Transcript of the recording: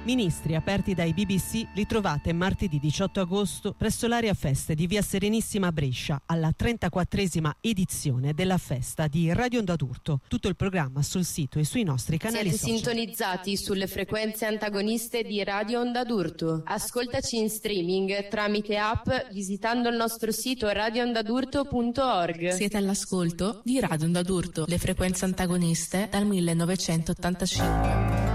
Ministri aperti dai BBC li trovate martedì 18 agosto presso l'area feste di Via Serenissima a Brescia alla 34esima edizione della festa di Radio Onda d'Urto. Tutto il programma sul sito e sui nostri canali Siete social. sintonizzati sulle frequenze antagoniste di Radio Onda d'Urto. Ascoltaci in streaming tramite app visitando il nostro sito radioondadurto.org. Siete all'ascolto di Radio Onda d'Urto, le frequenze antagoniste dal 1985.